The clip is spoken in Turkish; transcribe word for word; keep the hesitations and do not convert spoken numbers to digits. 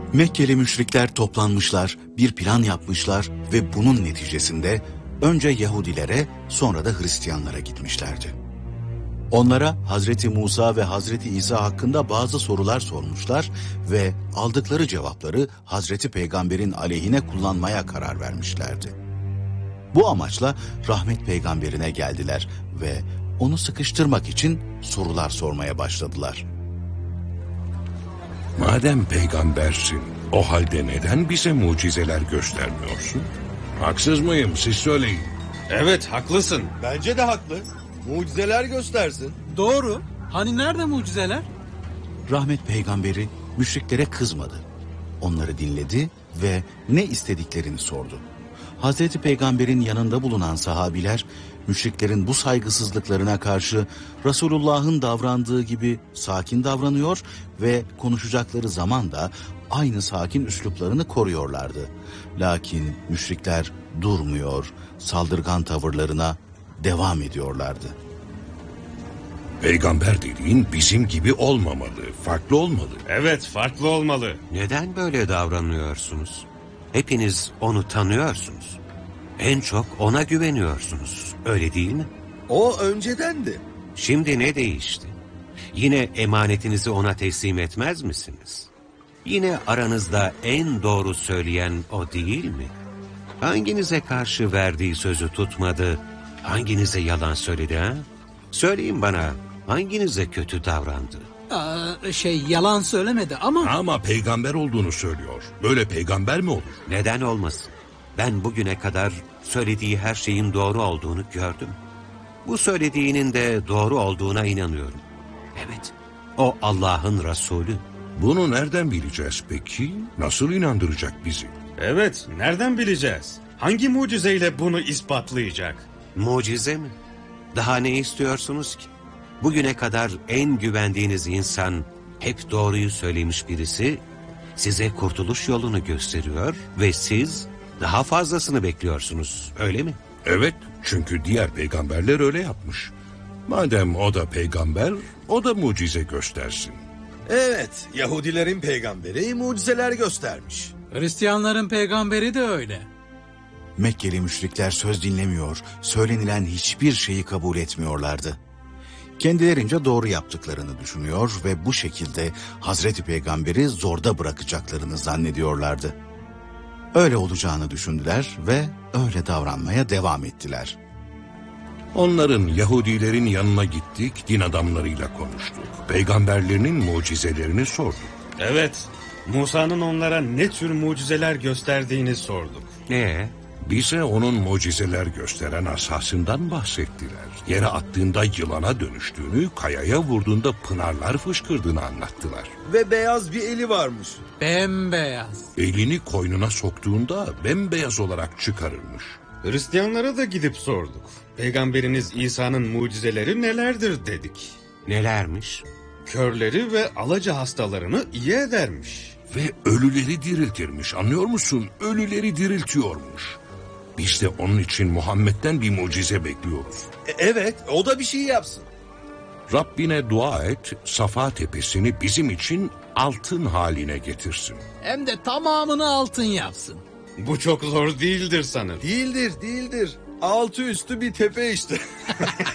Mekkeli müşrikler toplanmışlar, bir plan yapmışlar ve bunun neticesinde önce Yahudilere sonra da Hristiyanlara gitmişlerdi. Onlara Hazreti Musa ve Hazreti İsa hakkında bazı sorular sormuşlar ve aldıkları cevapları Hazreti Peygamber'in aleyhine kullanmaya karar vermişlerdi. Bu amaçla rahmet peygamberine geldiler ve onu sıkıştırmak için sorular sormaya başladılar. Madem peygambersin, o halde neden bize mucizeler göstermiyorsun? Haksız mıyım, siz söyleyin. Evet, haklısın. Bence de haklı. Mucizeler göstersin. Doğru. Hani nerede mucizeler? Rahmet peygamberi müşriklere kızmadı. Onları dinledi ve ne istediklerini sordu. Hazreti Peygamber'in yanında bulunan sahabiler, müşriklerin bu saygısızlıklarına karşı Resulullah'ın davrandığı gibi sakin davranıyor ve konuşacakları zaman da aynı sakin üsluplarını koruyorlardı. Lakin müşrikler durmuyor, saldırgan tavırlarına devam ediyorlardı. Peygamber dediğin bizim gibi olmamalı, farklı olmalı. Evet, farklı olmalı. Neden böyle davranıyorsunuz? Hepiniz onu tanıyorsunuz. En çok ona güveniyorsunuz, öyle değil mi? O öncedendi. Şimdi ne değişti? Yine emanetinizi ona teslim etmez misiniz? Yine aranızda en doğru söyleyen o değil mi? Hanginize karşı verdiği sözü tutmadı, hanginize yalan söyledi ha? Söyleyin bana, hanginize kötü davrandı? Aa, şey yalan söylemedi ama... Ama peygamber olduğunu söylüyor. Böyle peygamber mi olur? Neden olmasın? Ben bugüne kadar söylediği her şeyin doğru olduğunu gördüm. Bu söylediğinin de doğru olduğuna inanıyorum. Evet, o Allah'ın Resulü. Bunu nereden bileceğiz peki? Nasıl inandıracak bizi? Evet, nereden bileceğiz? Hangi mucizeyle bunu ispatlayacak? Mucize mi? Daha ne istiyorsunuz ki? Bugüne kadar en güvendiğiniz insan, hep doğruyu söylemiş birisi, size kurtuluş yolunu gösteriyor ve siz daha fazlasını bekliyorsunuz, öyle mi? Evet, çünkü diğer peygamberler öyle yapmış. Madem o da peygamber, o da mucize göstersin. Evet, Yahudilerin peygamberi mucizeler göstermiş. Hristiyanların peygamberi de öyle. Mekkeli müşrikler söz dinlemiyor, söylenilen hiçbir şeyi kabul etmiyorlardı. Kendilerince doğru yaptıklarını düşünüyor ve bu şekilde Hazreti Peygamber'i zorda bırakacaklarını zannediyorlardı. Öyle olacağını düşündüler ve öyle davranmaya devam ettiler. Onların, Yahudilerin yanına gittik, din adamlarıyla konuştuk. Peygamberlerinin mucizelerini sorduk. Evet, Musa'nın onlara ne tür mucizeler gösterdiğini sorduk. Ee, Bize onun mucizeler gösteren asasından bahsettiler. Yere attığında yılana dönüştüğünü, kayaya vurduğunda pınarlar fışkırdığını anlattılar. Ve beyaz bir eli varmış. Bembeyaz. Elini koynuna soktuğunda bembeyaz olarak çıkarırmış. Hristiyanlara da gidip sorduk. Peygamberiniz İsa'nın mucizeleri nelerdir dedik. nelermiş? Körleri ve alaca hastalarını iyi edermiş. Ve ölüleri diriltirmiş, anlıyor musun? Ölüleri diriltiyormuş. Biz de onun için Muhammed'den bir mucize bekliyoruz. E, evet, o da bir şey yapsın. Rabbine dua et, Safa tepesini bizim için altın haline getirsin. Hem de tamamını altın yapsın. Bu çok zor değildir sanırım. Değildir, değildir. Altı üstü bir tepe işte.